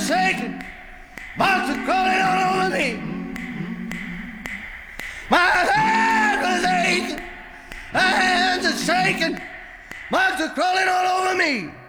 are shaking, bugs are crawling all over me. My head is aching, my hands are shaking, bugs are crawling all over me.